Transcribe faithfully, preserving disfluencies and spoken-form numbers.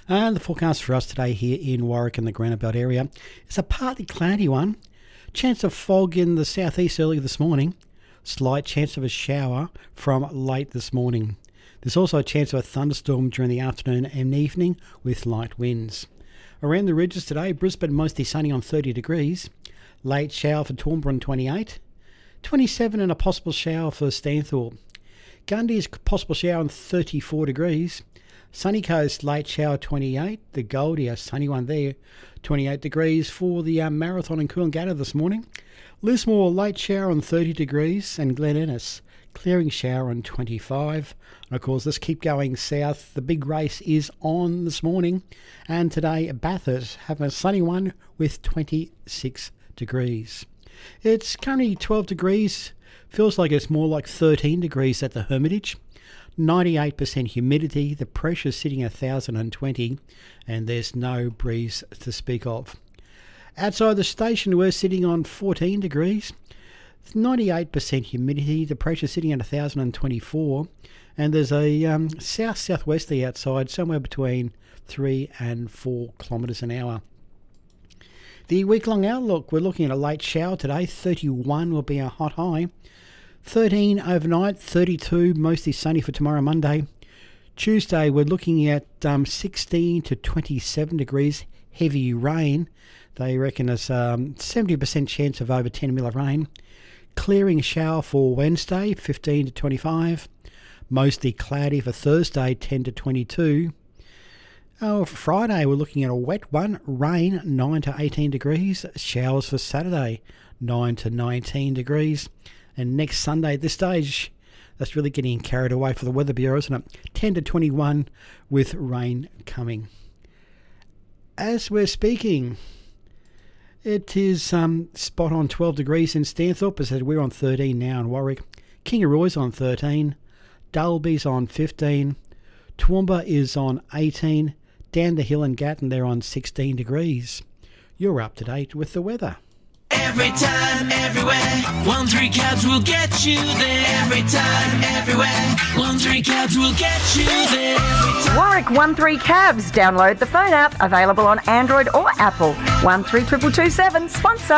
And the forecast for us today here in Warwick and the Granite Belt area is a partly cloudy one. Chance of fog in the southeast early this morning. Slight chance of a shower from late this morning. There's also a chance of a thunderstorm during the afternoon and evening with light winds. Around the ridges today, Brisbane mostly sunny on thirty degrees. Late shower for Toowoomba on twenty-eight. twenty-seven and a possible shower for Stanthorpe. Gundy is possible shower on thirty-four degrees. Sunny Coast, late shower twenty-eight. The Goldie, a sunny one there, twenty-eight degrees for the uh, Marathon in Coolangatta this morning. Lismore, late shower on thirty degrees. And Glen Innes, clearing shower on twenty-five. And of course, let's keep going south. The big race is on this morning. And today, Bathurst have a sunny one with twenty-six degrees. It's currently twelve degrees. Feels like it's more like thirteen degrees at the Hermitage. ninety-eight percent humidity. The pressure sitting at one thousand twenty. And there's no breeze to speak of. Outside the station, we're sitting on fourteen degrees. ninety-eight percent humidity. The pressure sitting at one thousand twenty-four. And there's a um, south-southwesterly outside, somewhere between three and four kilometres an hour. The week-long outlook, we're looking at a late shower today. thirty-one will be a hot high. thirteen overnight, thirty-two, mostly sunny for tomorrow, Monday. Tuesday, we're looking at um, sixteen to twenty-seven degrees, heavy rain. They reckon there's um, seventy percent chance of over ten mil of rain. Clearing shower for Wednesday, fifteen to twenty-five. Mostly cloudy for Thursday, ten to twenty-two. Oh, for Friday, we're looking at a wet one. Rain, nine to eighteen degrees. Showers for Saturday, nine to nineteen degrees. And next Sunday at this stage, that's really getting carried away for the Weather Bureau, isn't it? ten to twenty-one with rain coming. As we're speaking, it is um, spot on twelve degrees in Stanthorpe. As I said, we're on thirteen now in Warwick. Kingaroy's on thirteen. Dalby's on fifteen. Toowoomba is on eighteen. Down the hill and Gatton, they're on sixteen degrees. You're up to date with the weather. Every time, everywhere, one three cabs will get you there. Every time, everywhere, one three cabs will get you there. Warwick one three cabs. Download the phone app, available on Android or Apple. one three two two two seven, sponsor.